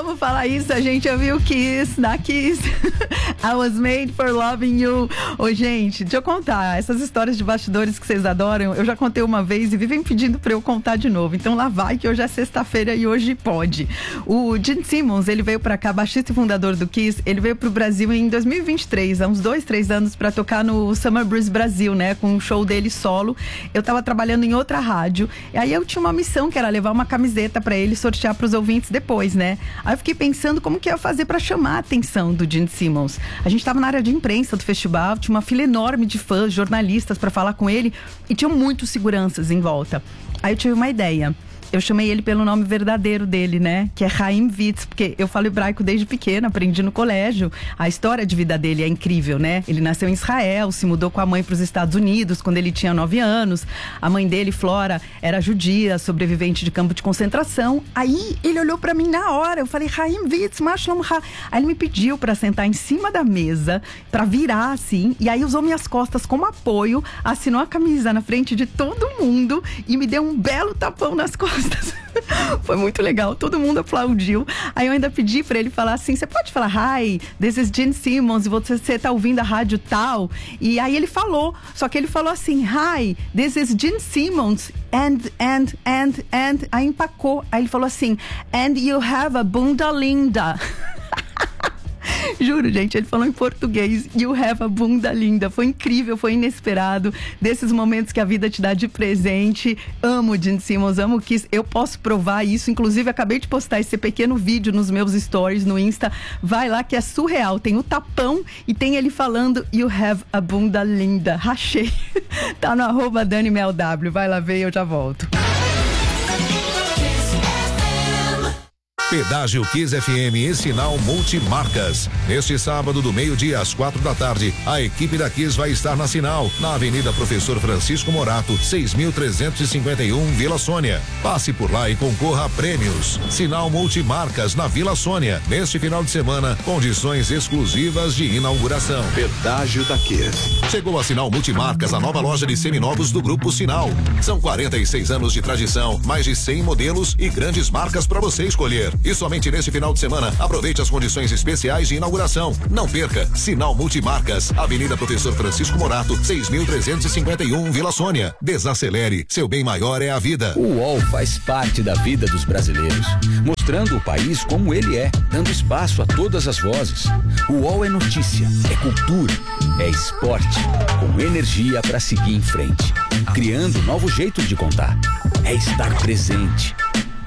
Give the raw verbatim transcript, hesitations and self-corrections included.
Vamos falar isso, a gente ouviu Kiss, da Kiss. I was made for loving you. Ô, gente, deixa eu contar, essas histórias de bastidores que vocês adoram, eu já contei uma vez e vivem pedindo pra eu contar de novo. Então lá vai, que hoje é sexta-feira e hoje pode. O Gene Simmons, ele veio pra cá, baixista e fundador do Kiss, ele veio pro Brasil em dois mil e vinte e três, há uns dois, três anos, pra tocar no Summer Breeze Brasil, né, com um show dele solo. Eu tava trabalhando em outra rádio, e aí eu tinha uma missão, que era levar uma camiseta pra ele sortear pros ouvintes depois, né. Aí eu fiquei pensando como que ia fazer pra chamar a atenção do Gene Simmons. A gente tava na área de imprensa do festival, tinha uma fila enorme de fãs, jornalistas pra falar com ele, e tinham muitos seguranças em volta. Aí eu tive uma ideia. Eu chamei ele pelo nome verdadeiro dele, né? Que é Chaim Witz, porque eu falo hebraico desde pequena, aprendi no colégio. A história de vida dele é incrível, né? Ele nasceu em Israel, se mudou com a mãe para os Estados Unidos quando ele tinha nove anos. A mãe dele, Flora, era judia, sobrevivente de campo de concentração. Aí ele olhou para mim na hora, eu falei, Chaim Witz, Mashlom Ha. Aí ele me pediu para sentar em cima da mesa, para virar assim, e aí usou minhas costas como apoio, assinou a camisa na frente de todo mundo e me deu um belo tapão nas costas. Foi muito legal, todo mundo aplaudiu. Aí eu ainda pedi pra ele falar assim, você pode falar, hi, this is Gene Simmons, e você, você tá ouvindo a rádio tal? E aí ele falou, só que ele falou assim, hi, this is Gene Simmons, and, and, and, and, aí empacou, aí ele falou assim, and you have a bunda linda. Juro, gente, ele falou em português, you have a bunda linda. Foi incrível, foi inesperado. Desses momentos que a vida te dá de presente. Amo o Gene Simmons, amo o Kiss. Eu posso provar isso, inclusive acabei de postar esse pequeno vídeo nos meus stories no Insta. Vai lá que é surreal, tem o tapão e tem ele falando you have a bunda linda. Rachei. Tá no arroba Dani Mel W, vai lá ver e eu já volto. Pedágio Kiss F M e Sinal Multimarcas. Neste sábado, do meio-dia às quatro da tarde, a equipe da Kiss vai estar na Sinal, na Avenida Professor Francisco Morato, seis mil trezentos e cinquenta e um, Vila Sônia. Passe por lá e concorra a prêmios. Sinal Multimarcas na Vila Sônia. Neste final de semana, condições exclusivas de inauguração. Pedágio da Kiss. Chegou a Sinal Multimarcas, a nova loja de seminovos do Grupo Sinal. São quarenta e seis anos de tradição, mais de cem modelos e grandes marcas para você escolher. E somente neste final de semana, aproveite as condições especiais de inauguração. Não perca, Sinal Multimarcas, Avenida Professor Francisco Morato, seis mil trezentos e cinquenta e um, Vila Sônia. Desacelere, seu bem maior é a vida. O U O L faz parte da vida dos brasileiros, mostrando o país como ele é, dando espaço a todas as vozes. O U O L é notícia, é cultura, é esporte, com energia para seguir em frente, criando um novo jeito de contar. É estar presente,